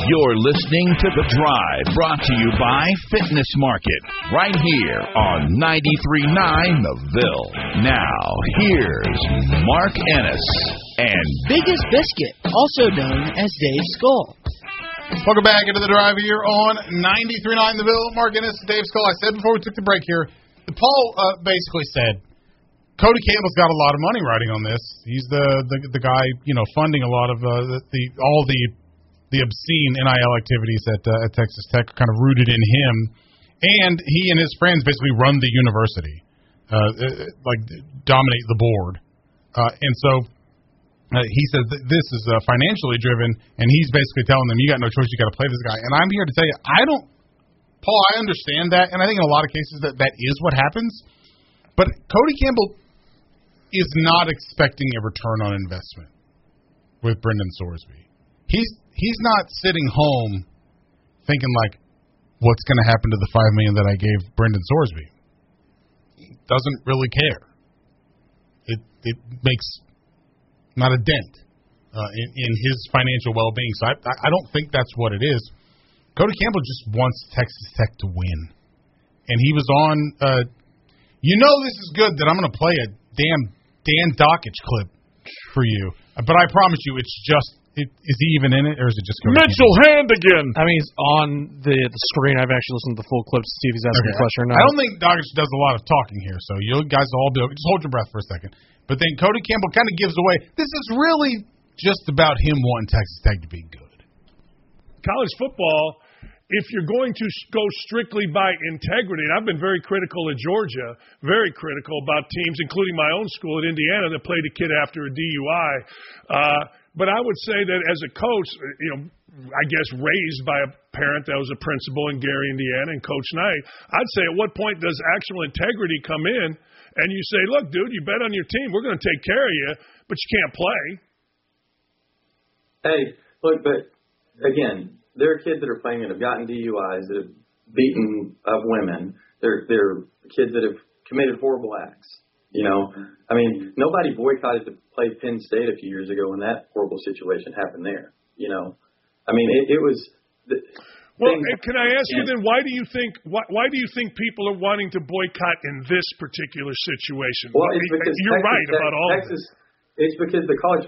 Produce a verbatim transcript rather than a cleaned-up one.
You're listening to The Drive, brought to you by Fitness Market, right here on ninety-three point nine The Ville. Now, here's Mark Ennis and Biggest Biscuit, also known as Dave Skull. Welcome back into The Drive here on ninety-three point nine The Ville. Mark Ennis, Dave Skull. I said before we took the break here, Paul uh, basically said, Cody Campbell's got a lot of money riding on this. He's the the, the guy, you know, funding a lot of uh, the, the all the the obscene N I L activities at uh, at Texas Tech, kind of rooted in him. And he and his friends basically run the university, uh, like dominate the board. Uh, and so uh, he says that this is uh, financially driven, and he's basically telling them, you got no choice, you got to play this guy. And I'm here to tell you, I don't, Paul, I understand that, and I think in a lot of cases that that is what happens. But Cody Campbell is not expecting a return on investment with Brendan Sorsby. He's he's not sitting home thinking like, what's going to happen to the five million dollars that I gave Brendan Sorsby? He doesn't really care. It it makes not a dent uh, in, in his financial well-being. So I I don't think that's what it is. Cody Campbell just wants Texas Tech to win, and he was on. Uh, you know this is good that I'm going to play a damn Dan Dockich clip for you, but I promise you, it's just. It, is he even in it, or is it just Cody Mitchell Campbell? Handigan? I mean, he's on the, the screen. I've actually listened to the full clips to see if he's asking okay. a question or not. I don't think Dockich does a lot of talking here, so you guys all be just hold your breath for a second. But then Cody Campbell kind of gives away. This is really just about him wanting Texas Tech to be good. College football, if you're going to go strictly by integrity, and I've been very critical of Georgia, very critical about teams, including my own school at Indiana that played a kid after a D U I. Uh, But I would say that as a coach, you know, I guess raised by a parent that was a principal in Gary, Indiana, and Coach Knight, I'd say at what point does actual integrity come in and you say, look, dude, you bet on your team. We're going to take care of you, but you can't play. Hey, look, but again, there are kids that are playing that have gotten D U Is, that have beaten up women. There, there are kids that have committed horrible acts. You know, I mean, nobody boycotted to play Penn State a few years ago when that horrible situation happened there. You know, I mean, it, it was. The, well, can I ask you then, why do you think why, why do you think people are wanting to boycott in this particular situation? Well, it's because you're Texas, right about all Texas, of this. It's because the college